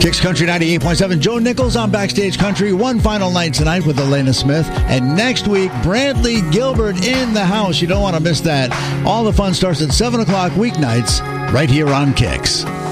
Kicks Country 98.7. Joe Nichols on Backstage Country. One final night tonight with Elena Smith. And next week, Brantley Gilbert in the house. You don't want to miss that. All the fun starts at 7 o'clock weeknights right here on Kicks.